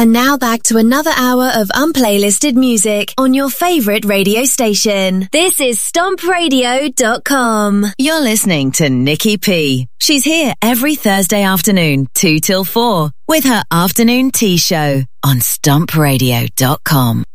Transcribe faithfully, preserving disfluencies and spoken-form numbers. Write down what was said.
And now back to another hour of unplaylisted music on your favourite radio station. This is stomp radio dot com. You're listening to Nikki P. She's here every Thursday afternoon, two till four, with her afternoon tea show on stomp radio dot com.